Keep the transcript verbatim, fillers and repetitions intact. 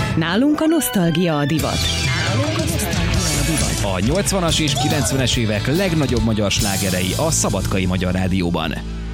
Nálunk a nosztalgia a divat. A nyolcvanas és kilencvenes évek legnagyobb magyar slágerei a Szabadkai Magyar Rádióban.